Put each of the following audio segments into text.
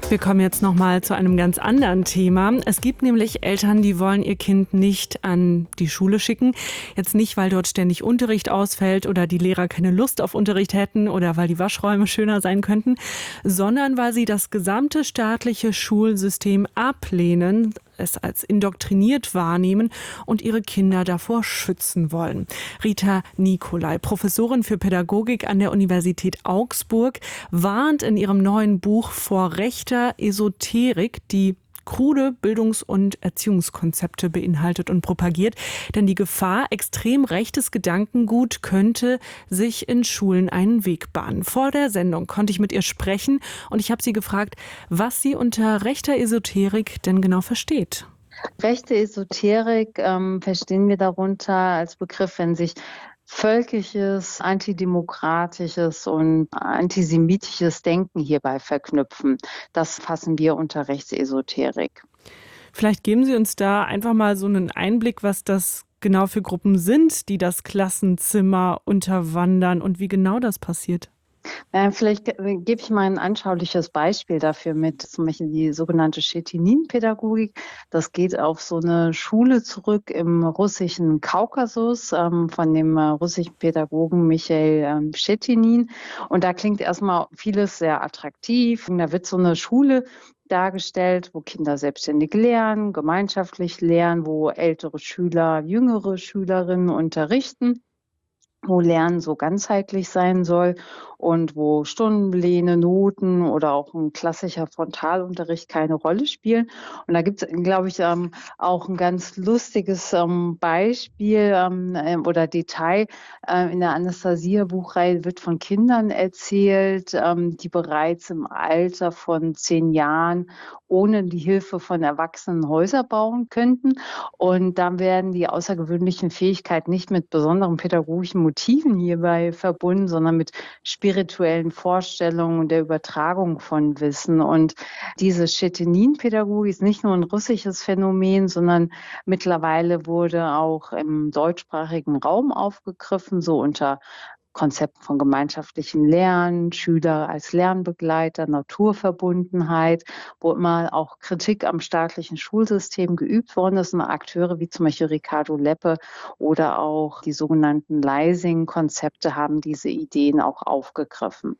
Wir kommen jetzt nochmal zu einem ganz anderen Thema. Es gibt nämlich Eltern, die wollen ihr Kind nicht an die Schule schicken. Jetzt nicht, weil dort ständig Unterricht ausfällt oder die Lehrer keine Lust auf Unterricht hätten oder weil die Waschräume schöner sein könnten, sondern weil sie das gesamte staatliche Schulsystem ablehnen, es als indoktriniert wahrnehmen und ihre Kinder davor schützen wollen. Rita Nicolai, Professorin für Pädagogik an der Universität Augsburg, warnt in ihrem neuen Buch vor rechter Esoterik, die krude Bildungs- und Erziehungskonzepte beinhaltet und propagiert. Denn die Gefahr extrem rechtes Gedankengut könnte sich in Schulen einen Weg bahnen. Vor der Sendung konnte ich mit ihr sprechen und ich habe sie gefragt, was sie unter rechter Esoterik denn genau versteht. Rechte Esoterik verstehen wir darunter als Begriff, wenn sich völkisches, antidemokratisches und antisemitisches Denken hierbei verknüpfen. Das fassen wir unter Rechtsesoterik. Vielleicht geben Sie uns da einfach mal so einen Einblick, was das genau für Gruppen sind, die das Klassenzimmer unterwandern und wie genau das passiert. Vielleicht gebe ich mal ein anschauliches Beispiel dafür mit, zum Beispiel die sogenannte Schettinin-Pädagogik. Das geht auf so eine Schule zurück im russischen Kaukasus von dem russischen Pädagogen Michail Schettinin. Und da klingt erstmal vieles sehr attraktiv. Und da wird so eine Schule dargestellt, wo Kinder selbstständig lernen, gemeinschaftlich lernen, wo ältere Schüler jüngere Schülerinnen unterrichten, wo Lernen so ganzheitlich sein soll und wo Stundenpläne, Noten oder auch ein klassischer Frontalunterricht keine Rolle spielen. Und da gibt es, glaube ich, auch ein ganz lustiges Beispiel oder Detail. In der Anastasia-Buchreihe wird von Kindern erzählt, die bereits im Alter von 10 Jahren ohne die Hilfe von Erwachsenen Häuser bauen könnten. Und dann werden die außergewöhnlichen Fähigkeiten nicht mit besonderen pädagogischen Motiven hierbei verbunden, sondern mit spirituellen Vorstellungen und der Übertragung von Wissen. Und diese Schettinin-Pädagogik ist nicht nur ein russisches Phänomen, sondern mittlerweile wurde auch im deutschsprachigen Raum aufgegriffen, so unter Konzepten von gemeinschaftlichem Lernen, Schüler als Lernbegleiter, Naturverbundenheit, wo immer auch Kritik am staatlichen Schulsystem geübt worden ist. Und Akteure wie zum Beispiel Ricardo Leppe oder auch die sogenannten Leising-Konzepte haben diese Ideen auch aufgegriffen.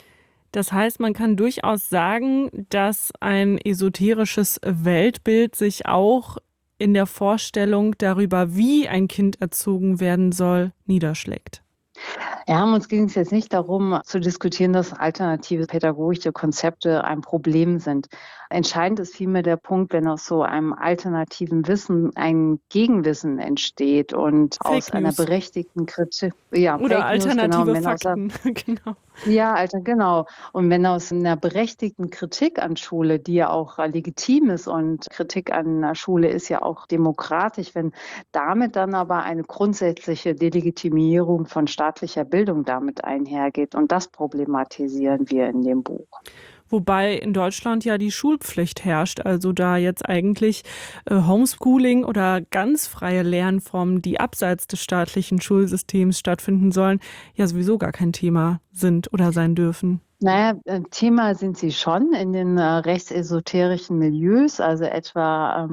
Das heißt, man kann durchaus sagen, dass ein esoterisches Weltbild sich auch in der Vorstellung darüber, wie ein Kind erzogen werden soll, niederschlägt. Ja, uns ging es jetzt nicht darum zu diskutieren, dass alternative pädagogische Konzepte ein Problem sind. Entscheidend ist vielmehr der Punkt, wenn aus so einem alternativen Wissen ein Gegenwissen entsteht und aus Fake einer News berechtigten Kritik, ja, oder Fake News, genau, alternative wenn aus Fakten. Genau. ja, Alter, genau. Und wenn aus einer berechtigten Kritik an Schule, die ja auch legitim ist und Kritik an einer Schule ist ja auch demokratisch, wenn damit dann aber eine grundsätzliche Delegitimierung von staatlicher Bildung damit einhergeht. Und das problematisieren wir in dem Buch. Wobei in Deutschland ja die Schulpflicht herrscht, also da jetzt eigentlich Homeschooling oder ganz freie Lernformen, die abseits des staatlichen Schulsystems stattfinden sollen, ja sowieso gar kein Thema sind oder sein dürfen. Naja, Thema sind sie schon in den rechtsesoterischen Milieus, also etwa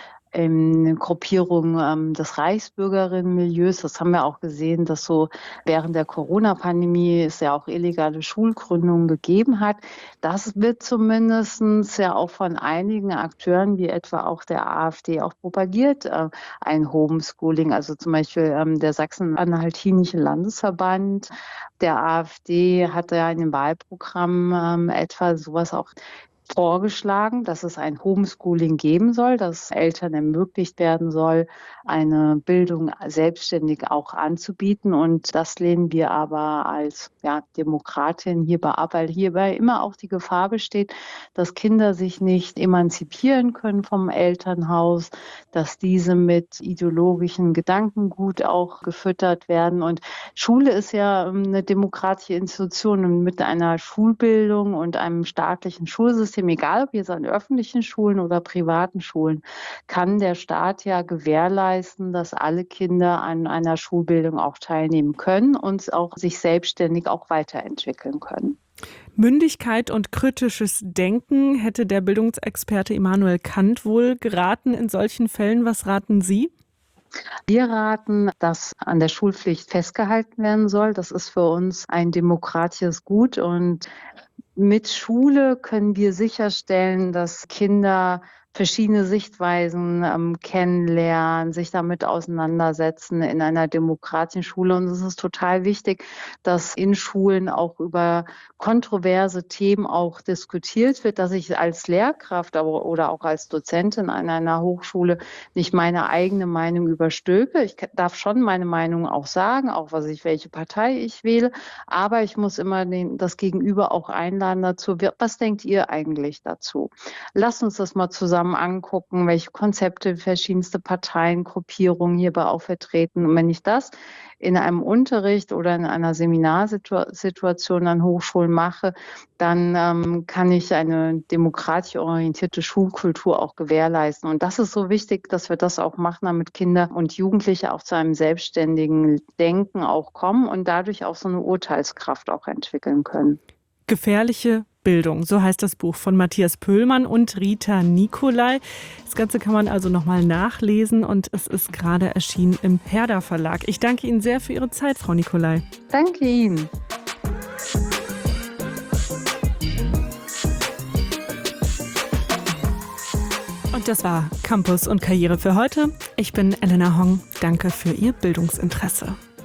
in Gruppierung des Reichsbürgerinnenmilieus. Das haben wir auch gesehen, dass so während der Corona-Pandemie es ja auch illegale Schulgründungen gegeben hat. Das wird zumindest ja auch von einigen Akteuren, wie etwa auch der AfD, auch propagiert, ein Homeschooling. Also zum Beispiel der Sachsen-Anhaltinische Landesverband der AfD hat ja in dem Wahlprogramm etwa sowas auch vorgeschlagen, dass es ein Homeschooling geben soll, dass Eltern ermöglicht werden soll, eine Bildung selbstständig auch anzubieten. Und das lehnen wir aber als Demokratin hierbei ab, weil hierbei immer auch die Gefahr besteht, dass Kinder sich nicht emanzipieren können vom Elternhaus, dass diese mit ideologischen Gedankengut auch gefüttert werden. Und Schule ist ja eine demokratische Institution und mit einer Schulbildung und einem staatlichen Schulsystem, egal ob jetzt an öffentlichen Schulen oder privaten Schulen, kann der Staat ja gewährleisten, dass alle Kinder an einer Schulbildung auch teilnehmen können und auch sich selbstständig auch weiterentwickeln können. Mündigkeit und kritisches Denken hätte der Bildungsexperte Immanuel Kant wohl geraten in solchen Fällen. Was raten Sie? Wir raten, dass an der Schulpflicht festgehalten werden soll. Das ist für uns ein demokratisches Gut und mit Schule können wir sicherstellen, dass Kinder verschiedene Sichtweisen kennenlernen, sich damit auseinandersetzen in einer demokratischen Schule. Und es ist total wichtig, dass in Schulen auch über kontroverse Themen auch diskutiert wird, dass ich als Lehrkraft oder auch als Dozentin an einer Hochschule nicht meine eigene Meinung überstülpe. Ich darf schon meine Meinung auch sagen, auch welche Partei ich wähle, aber ich muss immer das Gegenüber auch einladen dazu. Was denkt ihr eigentlich dazu? Lasst uns das mal zusammen angucken, welche Konzepte verschiedenste Parteien, Gruppierungen hierbei auch vertreten. Und wenn ich das in einem Unterricht oder in einer Seminarsituation an Hochschulen mache, dann kann ich eine demokratisch orientierte Schulkultur auch gewährleisten. Und das ist so wichtig, dass wir das auch machen, damit Kinder und Jugendliche auch zu einem selbstständigen Denken auch kommen und dadurch auch so eine Urteilskraft auch entwickeln können. Gefährliche Bildung, so heißt das Buch von Matthias Pöhlmann und Rita Nicolai. Das Ganze kann man also nochmal nachlesen und es ist gerade erschienen im Herder Verlag. Ich danke Ihnen sehr für Ihre Zeit, Frau Nicolai. Danke Ihnen. Und das war Campus und Karriere für heute. Ich bin Elena Hong. Danke für Ihr Bildungsinteresse.